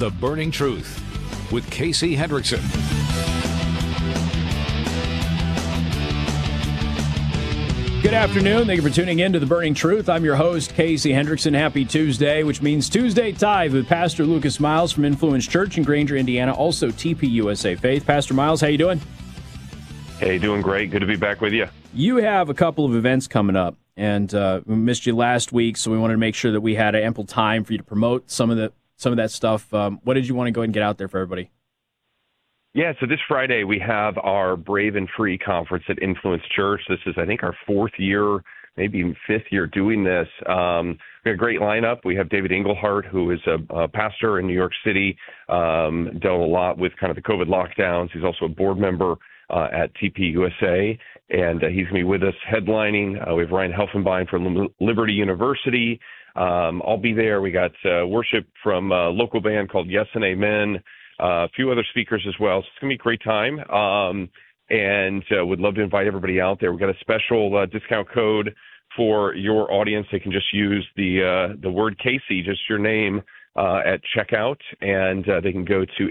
The Burning Truth with Casey Hendrickson. Good afternoon. Thank you for tuning in to The Burning Truth. I'm your host, Casey Hendrickson. Happy Tuesday, which means Tuesday Tithe with Pastor Lucas Miles from Influence Church in Granger, Indiana, also TPUSA Faith. Pastor Miles, how you doing? Hey, doing great. Good to be back with you. You have a couple of events coming up, and we missed you last week, so we wanted to make sure that we had ample time for you to promote some of that stuff. What did you want to go ahead and get out there for everybody? Yeah, so this Friday we have our Brave and Free conference at Influence Church. This is, I think, our fourth year, maybe even fifth year doing this. We have a great lineup. We have David Engelhardt, who is a pastor in New York City, dealt a lot with kind of the COVID lockdowns. He's also a board member at TPUSA, and he's going to be with us headlining. We have Ryan Helfenbein from Liberty University. I'll be there. We got worship from a local band called Yes and Amen. A few other speakers as well. So it's going to be a great time, and would love to invite everybody out there. We've got a special discount code for your audience. They can just use the word Casey, just your name, at checkout, and they can go to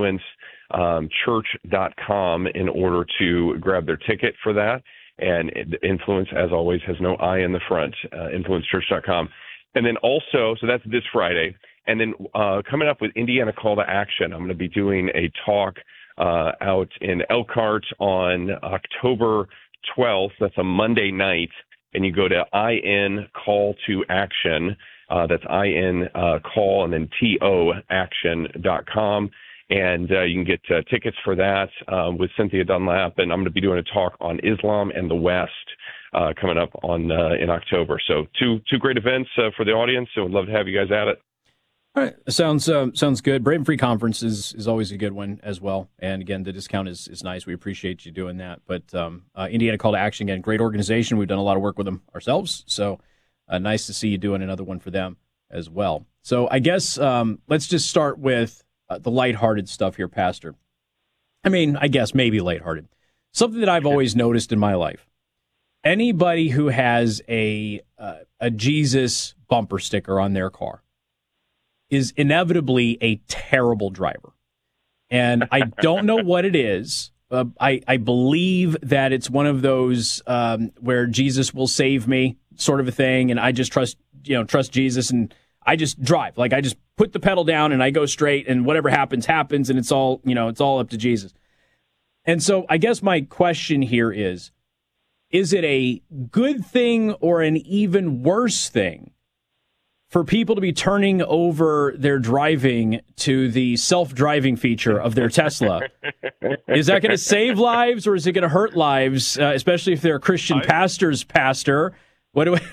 influencechurch.com in order to grab their ticket for that. And Influence, as always, has no I in the front, influencechurch.com. And then also, so that's this Friday. And then coming up with Indiana Call to Action, I'm going to be doing a talk out in Elkhart on October 12th. That's a Monday night. And you go to IN Call to Action. That's IN Call and then TO Action.com. And you can get tickets for that with Cynthia Dunlap. And I'm going to be doing a talk on Islam and the West coming up on in October. So two great events for the audience. So we'd love to have you guys at it. All right, sounds good. Brave and Free Conference is always a good one as well. And again, the discount is nice. We appreciate you doing that. But Indiana Call to Action, again, great organization. We've done a lot of work with them ourselves. So nice to see you doing another one for them as well. So I guess let's just start with the lighthearted stuff here, Pastor. I mean, I guess maybe lighthearted. Something that I've always noticed in my life. Anybody who has a Jesus bumper sticker on their car is inevitably a terrible driver. And I don't know what it is. I believe that it's one of those where Jesus will save me sort of a thing, and I just trust Jesus, and I just drive. Like, I just put the pedal down and I go straight, and whatever happens, happens, and it's all up to Jesus. And so I guess my question here is it a good thing or an even worse thing for people to be turning over their driving to the self-driving feature of their Tesla? Is that going to save lives, or is it going to hurt lives, especially if they're a Christian pastor's pastor? What do we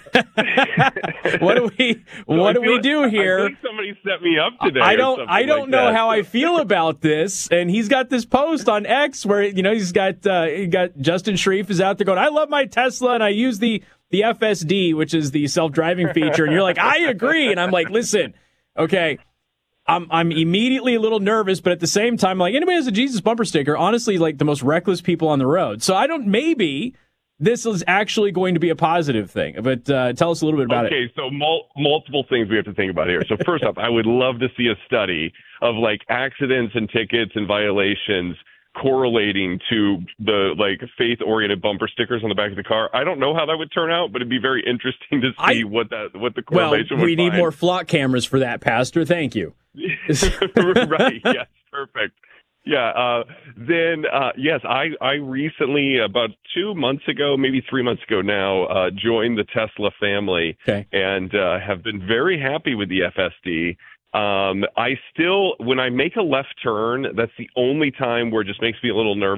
do here? I think somebody set me up today. I don't know how I feel about this. And he's got this post on X where he's got Justin Shreve is out there going, I love my Tesla and I use the FSD, which is the self-driving feature, and you're like, I agree, and I'm like, listen, okay, I'm immediately a little nervous, but at the same time, like, anybody has a Jesus bumper sticker, honestly, like the most reckless people on the road. So maybe this is actually going to be a positive thing, but tell us a little bit about it. Okay, so multiple things we have to think about here. So first off, I would love to see a study of like accidents and tickets and violations correlating to the faith-oriented bumper stickers on the back of the car. I don't know how that would turn out, but it'd be very interesting to see what the correlation would be. We need more flock cameras for that, Pastor. Thank you. Right. Yes. Perfect. Yeah. Then, yes, I recently, about 2 months ago, maybe 3 months ago now, joined the Tesla family. Okay. And have been very happy with the FSD. I still, when I make a left turn, that's the only time where it just makes me a little nervous.